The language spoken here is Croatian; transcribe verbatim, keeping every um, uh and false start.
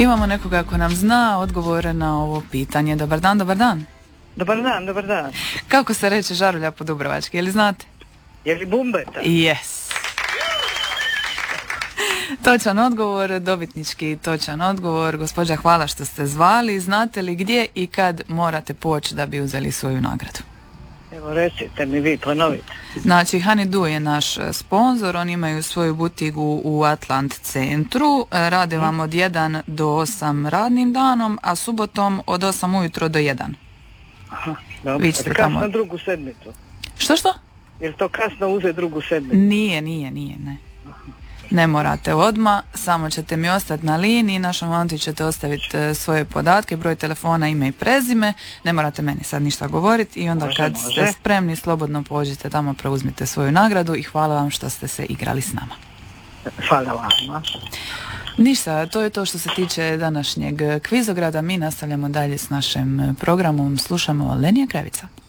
Imamo nekoga ko nam zna odgovore na ovo pitanje. Dobar dan, dobar dan. Dobar dan, dobar dan. Kako se reče žarulja po dubrovački, je li znate? Je li bumbeta? Yes. Točan odgovor, dobitnički točan odgovor. Gospođa, hvala što ste zvali. Znate li gdje i kad morate poći da bi uzeli svoju nagradu? Evo, recite mi vi, ponovite. Znači, Honeydew je naš sponzor, oni imaju svoju butigu u Atlant centru, rade vam od jedan do osam radnim danom, a subotom od osam ujutro do jedan. Aha, dobro. Vi ćete kasno tamo... drugu sedmicu? Što što? Jer to kasno uze drugu sedmicu? Nije, nije, nije, ne. Ne morate odmah, samo ćete mi ostati na liniji, našom Anti ćete ostaviti svoje podatke, broj telefona, ime i prezime, ne morate meni sad ništa govoriti i onda može, kad može. ste spremni, slobodno pođite tamo, preuzmite svoju nagradu i hvala vam što ste se igrali s nama. Hvala vam. Ništa, to je to što se tiče današnjeg kvizograda, mi nastavljamo dalje s našim programom, slušamo Lenija Kravica.